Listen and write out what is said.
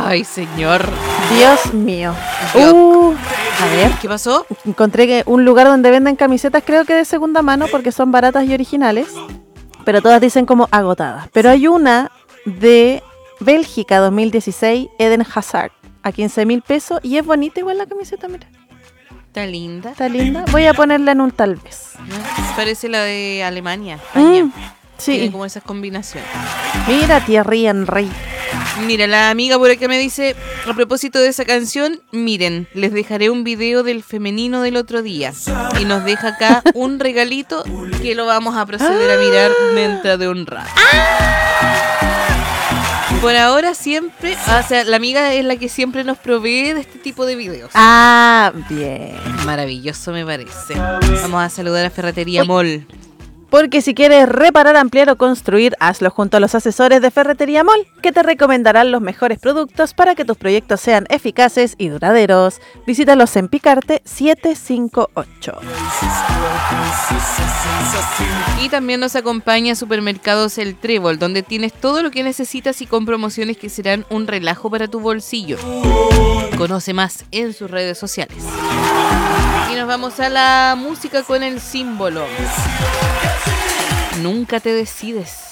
Ay, señor. Dios mío. A ver, ¿Qué pasó? encontré un lugar donde venden camisetas, creo que de segunda mano, porque son baratas y originales, pero todas dicen como agotadas. Pero hay una de Bélgica 2016, Eden Hazard, a 15.000 pesos, y es bonita igual la camiseta, mira. Está linda. Está linda. Voy a ponerla en un tal vez. Parece la de Alemania, España. Tiene Sí. como esas combinaciones. Mira, Thierry Henry. Mira, la amiga por acá me dice, a propósito de esa canción, miren, les dejaré un video del femenino del otro día. Y nos deja acá un regalito que lo vamos a proceder a mirar dentro de un rato. Por ahora siempre, o sea, la amiga es la que siempre nos provee de este tipo de videos. Ah, bien. Maravilloso me parece. Vamos a saludar a Ferretería Mall. Porque si quieres reparar, ampliar o construir, hazlo junto a los asesores de Ferretería Mall, que te recomendarán los mejores productos para que tus proyectos sean eficaces y duraderos. Visítalos en Picarte 758. Y también nos acompaña Supermercados El Trébol, donde tienes todo lo que necesitas y con promociones que serán un relajo para tu bolsillo. Conoce más en sus redes sociales. Y nos vamos a la música con el símbolo. Nunca te decides.